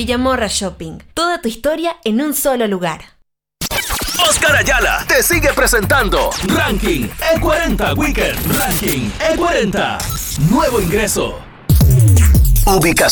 Villamorra Shopping. Toda tu historia en un solo lugar. Oscar Ayala te sigue presentando Ranking E40 Weekend. Ranking E40. Nuevo ingreso. Ubicación.